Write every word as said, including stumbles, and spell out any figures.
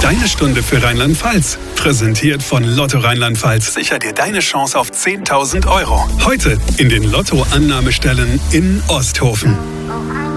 Deine Stunde für Rheinland-Pfalz. Präsentiert von Lotto Rheinland-Pfalz. Sicher dir deine Chance auf zehntausend Euro. Heute in den Lotto-Annahmestellen in Osthofen.